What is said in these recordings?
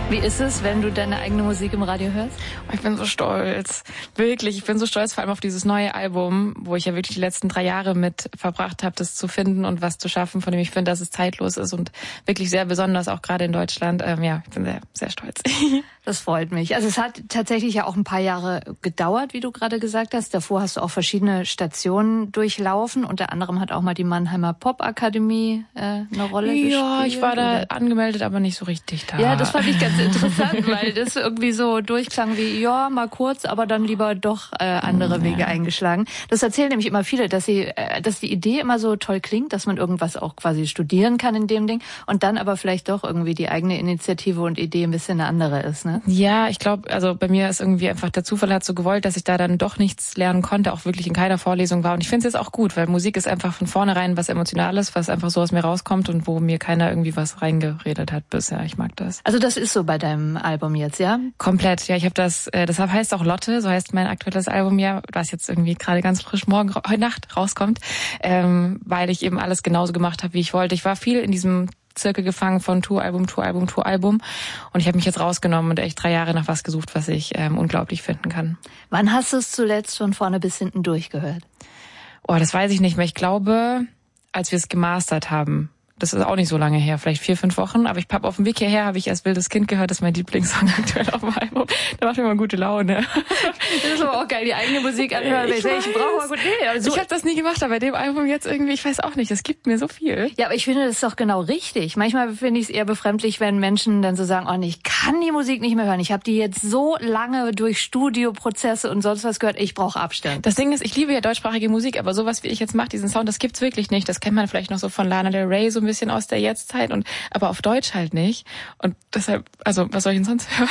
Wie ist es, wenn du deine eigene Musik im Radio hörst? Ich bin so stolz. Wirklich, ich bin so stolz vor allem auf dieses neue Album, wo ich ja wirklich die letzten 3 Jahre mit verbracht habe, das zu finden und was zu schaffen, von dem ich finde, dass es zeitlos ist und wirklich sehr besonders, auch gerade in Deutschland. Ja, ich bin sehr, sehr stolz. Das freut mich. Also es hat tatsächlich ja auch ein paar Jahre gedauert, wie du gerade gesagt hast. Davor hast du auch verschiedene Stationen durchlaufen. Unter anderem hat auch mal die Mannheimer Popakademie eine Rolle gespielt. Ja, ich war da angemeldet, aber nicht so richtig da. Ja, das fand ich ganz interessant, weil das irgendwie so durchklang wie, ja, mal kurz, aber dann lieber doch andere Wege eingeschlagen. Das erzählen nämlich immer viele, dass die Idee immer so toll klingt, dass man irgendwas auch quasi studieren kann in dem Ding und dann aber vielleicht doch irgendwie die eigene Initiative und Idee ein bisschen eine andere ist, ne? Ja, ich glaube, also bei mir ist irgendwie einfach der Zufall hat so gewollt, dass ich da dann doch nichts lernen konnte, auch wirklich in keiner Vorlesung war. Und ich finde es jetzt auch gut, weil Musik ist einfach von vornherein was Emotionales, was einfach so aus mir rauskommt und wo mir keiner irgendwie was reingeredet hat bisher. Ich mag das. Also das ist so bei deinem Album jetzt, ja? Komplett, ja. Ich habe das, deshalb heißt auch Lotte, so heißt mein aktuelles Album ja, was jetzt irgendwie gerade ganz frisch heute Nacht rauskommt, weil ich eben alles genauso gemacht habe, wie ich wollte. Ich war viel in diesem Zirkel gefangen von Touralbum und ich habe mich jetzt rausgenommen und echt 3 Jahre nach was gesucht, was ich unglaublich finden kann. Wann hast du es zuletzt von vorne bis hinten durchgehört? Oh, das weiß ich nicht mehr. Ich glaube, als wir es gemastert haben. Das ist auch nicht so lange her, vielleicht 4, 5 Wochen. Aber ich habe auf dem Weg hierher habe ich erst Wildes Kind gehört, das ist mein Lieblingssong aktuell auf dem Album. Da macht mir immer gute Laune. Das ist aber auch geil, die eigene Musik anhören. Ich brauche mal gut. Also ich habe das nie gemacht, aber bei dem Album jetzt irgendwie, ich weiß auch nicht, es gibt mir so viel. Ja, aber ich finde, das ist doch genau richtig. Manchmal finde ich es eher befremdlich, wenn Menschen dann so sagen, oh nee, ich kann die Musik nicht mehr hören. Ich habe die jetzt so lange durch Studioprozesse und sonst was gehört, ich brauche Abstand. Das Ding ist, ich liebe ja deutschsprachige Musik, aber sowas wie ich jetzt mache, diesen Sound, das gibt's wirklich nicht. Das kennt man vielleicht noch so von Lana Del Rey, so ein bisschen aus der Jetztzeit, aber auf Deutsch halt nicht. Und deshalb, also was soll ich denn sonst hören?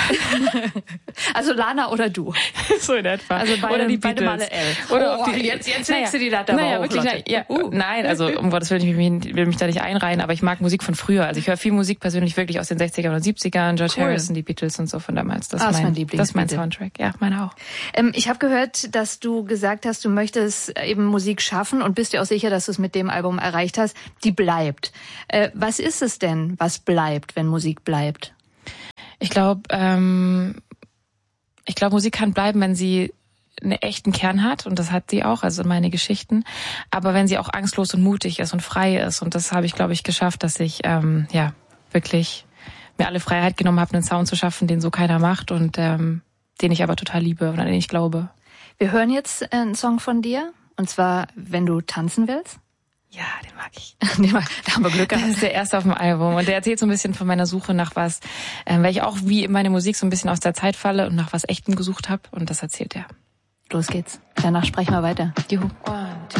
Also Lana oder du? So in etwa. Also oder die beide Male L. Oder auch jetzt legst du die Latte aber hoch, wirklich, nein, also um Gottes Willen, ich will mich da nicht einreihen, aber ich mag Musik von früher. Also ich höre viel Musik persönlich wirklich aus den 60ern und 70ern, George Harrison, die Beatles und so von damals. Das ist mein Lieblings. Das ist mein Soundtrack. Ja, meine auch. Ich habe gehört, dass du gesagt hast, du möchtest eben Musik schaffen und bist dir auch sicher, dass du es mit dem Album erreicht hast, die bleibt. Was ist es denn, was bleibt, wenn Musik bleibt? Ich glaube, Musik kann bleiben, wenn sie einen echten Kern hat, und das hat sie auch, also meine Geschichten, aber wenn sie auch angstlos und mutig ist und frei ist, und das habe ich, glaube ich, geschafft, dass ich wirklich mir alle Freiheit genommen habe, einen Sound zu schaffen, den so keiner macht und den ich aber total liebe und an den ich glaube. Wir hören jetzt einen Song von dir, und zwar Wenn du tanzen willst. Ja, den mag ich. Da haben wir Glück gehabt. Das ist der erste auf dem Album und der erzählt so ein bisschen von meiner Suche nach was, weil ich auch wie in meine Musik so ein bisschen aus der Zeit falle und nach was Echtem gesucht habe, und das erzählt er. Los geht's. Danach sprechen wir weiter. Juhu. 1, 2